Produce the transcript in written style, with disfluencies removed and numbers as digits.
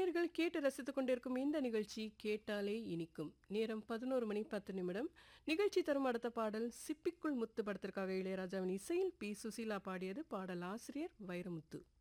நேயர்கள் கேட்டு ரசித்துக் கொண்டிருக்கும் இந்த நிகழ்ச்சி கேட்டாலே இனிக்கும். நேரம் 11:10. நிகழ்ச்சி தரும் அடுத்த பாடல் சிப்பிக்குள் முத்து படத்திற்காக இளையராஜாவின் இசையில் பி. சுசீலா பாடியது. பாடல் ஆசிரியர் வைரமுத்து.